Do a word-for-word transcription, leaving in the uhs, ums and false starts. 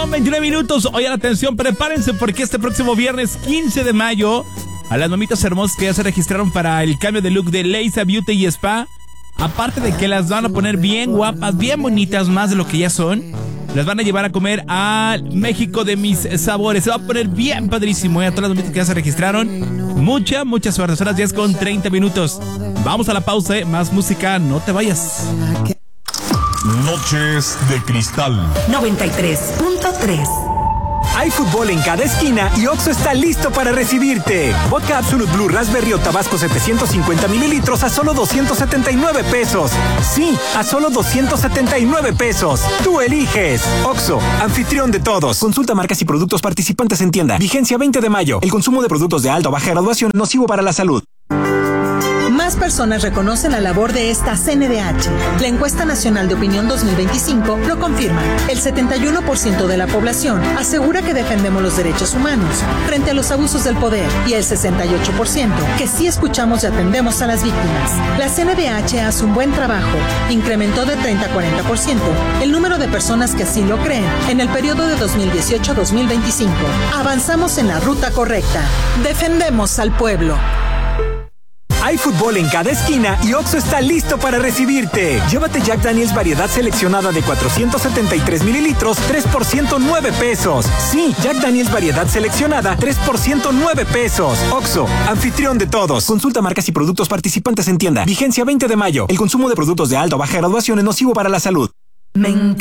con veintinueve minutos. Oigan, atención, prepárense porque este próximo viernes quince de mayo, a las mamitas hermosas que ya se registraron para el cambio de look de Leisa Beauty y Spa, aparte de que las van a poner bien guapas, bien bonitas, más de lo que ya son, las van a llevar a comer a México de mis sabores. Se va a poner bien padrísimo, ¿eh? A todas las mamitas que ya se registraron, mucha, mucha suerte. Son las diez con treinta minutos. Vamos a la pausa, ¿eh? Más música, no te vayas. Noches de Cristal noventa y tres punto tres. Hay fútbol en cada esquina y Oxxo está listo para recibirte. Vodka Absolute Blue Raspberry o Tabasco setecientos cincuenta mililitros a solo doscientos setenta y nueve pesos. Sí, a solo doscientos setenta y nueve pesos. Tú eliges. Oxxo, anfitrión de todos. Consulta marcas y productos participantes en tienda. Vigencia veinte de mayo. El consumo de productos de alta o baja graduación es nocivo para la salud. Más personas reconocen la labor de esta C N D H. La encuesta nacional de opinión dos mil veinticinco lo confirma. El setenta y uno por ciento de la población asegura que defendemos los derechos humanos frente a los abusos del poder y el sesenta y ocho por ciento que sí escuchamos y atendemos a las víctimas. La C N D H hace un buen trabajo. Incrementó de treinta a cuarenta por ciento el número de personas que así lo creen en el periodo de dos mil dieciocho a dos mil veinticinco. Avanzamos en la ruta correcta. Defendemos al pueblo. Hay fútbol en cada esquina y Oxxo está listo para recibirte. Llévate Jack Daniel's variedad seleccionada de cuatrocientos setenta y tres mililitros, tres por ciento nueve pesos. Sí, Jack Daniel's variedad seleccionada, tres por ciento nueve pesos. Oxxo, anfitrión de todos. Consulta marcas y productos participantes en tienda. Vigencia veinte de mayo. El consumo de productos de alta o baja graduación es nocivo para la salud. Me